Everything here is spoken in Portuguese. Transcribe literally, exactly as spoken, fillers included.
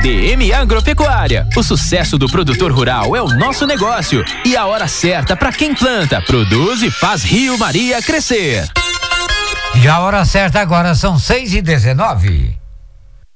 D M Agropecuária. O sucesso do produtor rural é o nosso negócio e a hora certa para quem planta, produz e faz Rio Maria crescer. E a hora certa agora são seis e dezenove.